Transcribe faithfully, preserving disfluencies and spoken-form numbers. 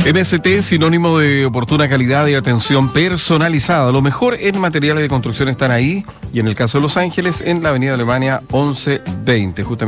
M S T, sinónimo de oportuna calidad y atención personalizada. Lo mejor en materiales de construcción están ahí, y en el caso de Los Ángeles, en la avenida Alemania once veinte, justamente.